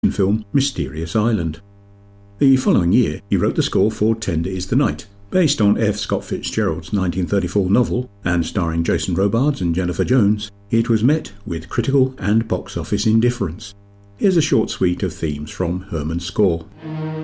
film Mysterious Island. The following year, he wrote the score for Tender is the Night, based on F. Scott Fitzgerald's 1934 novel and starring Jason Robards and Jennifer Jones. It was met with critical and box office indifference. Here's a short suite of themes from Herman's score.